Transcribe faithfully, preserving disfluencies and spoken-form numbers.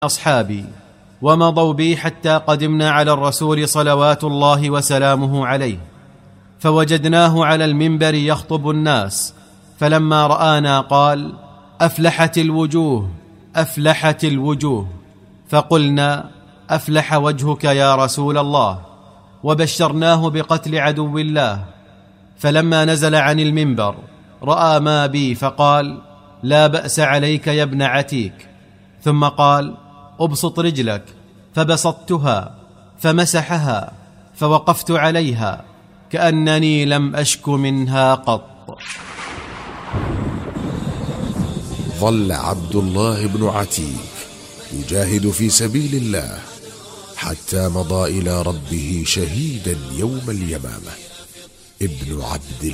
أصحابي ومضوا بي حتى قدمنا على الرسول صلوات الله وسلامه عليه، فوجدناه على المنبر يخطب الناس، فلما رآنا قال: أفلحت الوجوه أفلحت الوجوه. فقلنا: أفلح وجهك يا رسول الله، وبشرناه بقتل عدو الله. فلما نزل عن المنبر رأى ما بي فقال: لا بأس عليك يا ابن عتيك. ثم قال: أبسط رجلك، فبسطتها فمسحها، فوقفت عليها كأنني لم أشك منها قط. ظل عبد الله بن عتيك يجاهد في سبيل الله حتى مضى إلى ربه شهيدا يوم اليمامة. ابن عبد